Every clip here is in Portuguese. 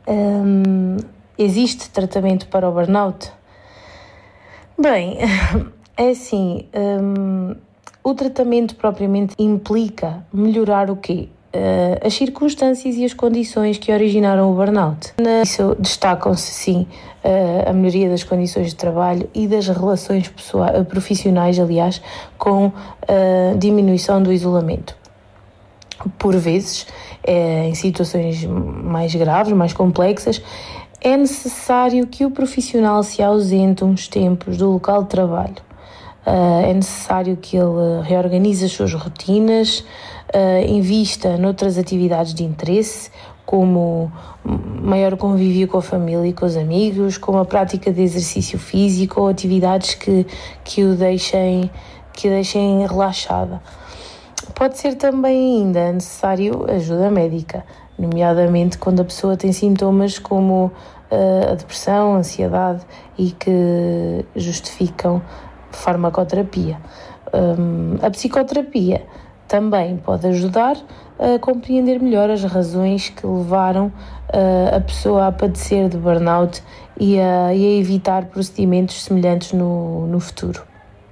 Existe tratamento para o burnout? Bem, é assim, o tratamento propriamente implica melhorar o quê? As circunstâncias e as condições que originaram o burnout. Nisso destacam-se, sim, a melhoria das condições de trabalho e das relações profissionais, aliás, com a diminuição do isolamento. Por vezes, em situações mais graves, mais complexas, é necessário que o profissional se ausente uns tempos do local de trabalho. É necessário que ele reorganize as suas rotinas, invista noutras atividades de interesse, como maior convívio com a família e com os amigos, como a prática de exercício físico ou atividades que o deixem relaxada. Pode ser também ainda necessário ajuda médica, nomeadamente quando a pessoa tem sintomas como a depressão, a ansiedade e que justificam farmacoterapia. A psicoterapia também pode ajudar a compreender melhor as razões que levaram a pessoa a padecer de burnout e a evitar procedimentos semelhantes no futuro.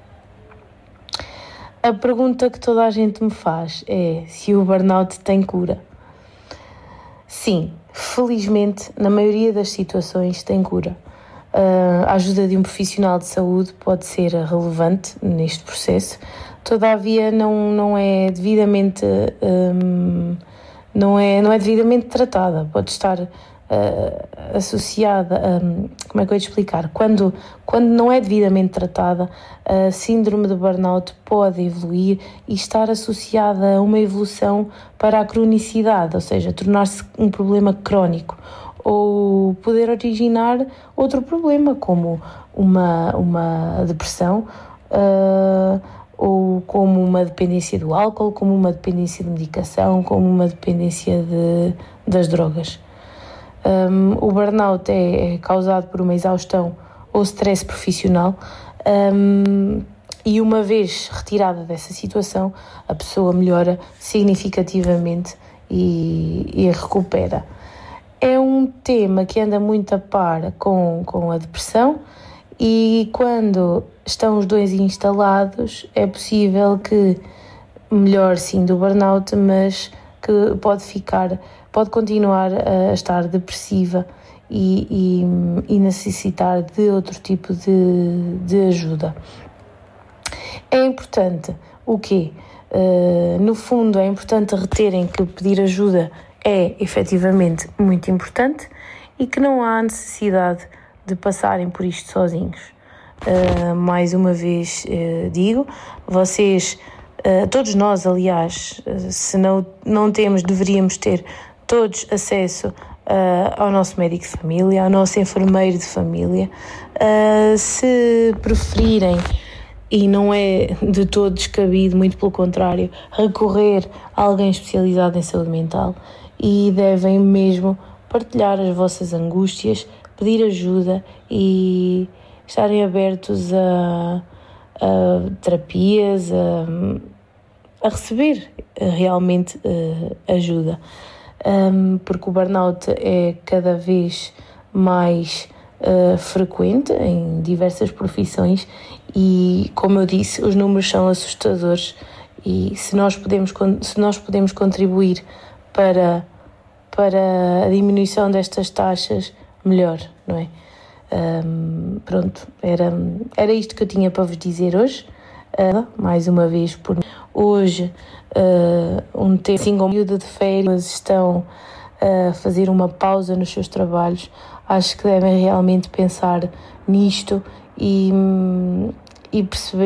A pergunta que toda a gente me faz é se o burnout tem cura. Sim, felizmente, na maioria das situações tem cura. A ajuda de um profissional de saúde pode ser relevante neste processo, todavia não é devidamente tratada, pode estar associada a, como é que eu ia te explicar? Quando não é devidamente tratada, a síndrome de burnout pode evoluir e estar associada a uma evolução para a cronicidade, ou seja, tornar-se um problema crónico, ou poder originar outro problema, como uma depressão, ou como uma dependência do álcool, como uma dependência de medicação, como uma dependência das drogas. O burnout é causado por uma exaustão ou stress profissional, e uma vez retirada dessa situação, a pessoa melhora significativamente e recupera. É um tema que anda muito a par com a depressão, e quando estão os dois instalados é possível que melhore sim do burnout, mas que pode continuar a estar depressiva e necessitar de outro tipo de ajuda. É importante o quê? No fundo, é importante reterem que pedir ajuda é efetivamente muito importante e que não há necessidade de passarem por isto sozinhos. Mais uma vez digo, vocês, todos nós, aliás, se não temos, deveríamos ter todos acesso ao nosso médico de família, ao nosso enfermeiro de família. Se preferirem, e não é de todo descabido, muito pelo contrário, recorrer a alguém especializado em saúde mental, e devem mesmo partilhar as vossas angústias, pedir ajuda e estarem abertos a terapias, a receber realmente ajuda, porque o burnout é cada vez mais frequente em diversas profissões e, como eu disse, os números são assustadores, e se nós podemos contribuir para a diminuição destas taxas, melhor, não é? Pronto, era isto que eu tinha para vos dizer hoje. Mais uma vez, hoje, um tempo assim, como período de férias, estão a fazer uma pausa nos seus trabalhos. Acho que devem realmente pensar nisto e perceber